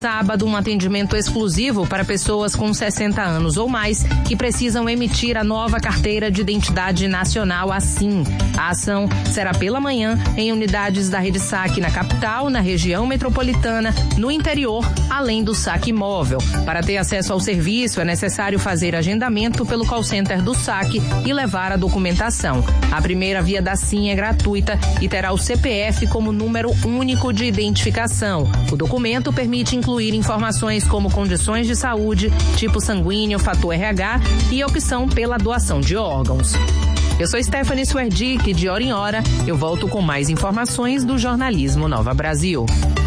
Sábado, um atendimento exclusivo para pessoas com 60 anos ou mais que precisam emitir a nova carteira de identidade nacional assim. A ação será pela manhã em unidades da Rede Saque na capital, na região metropolitana, no interior, além do saque móvel. Para ter acesso ao serviço, é necessário fazer agendamento pelo call center do saque e levar a documentação. A primeira via da SIM é gratuita e terá o CPF como número único de identificação. O documento permite incluir informações como condições de saúde, tipo sanguíneo, fator RH e opção pela doação de órgãos. Eu sou Stephanie Swerdick, de hora em hora eu volto com mais informações do jornalismo Nova Brasil.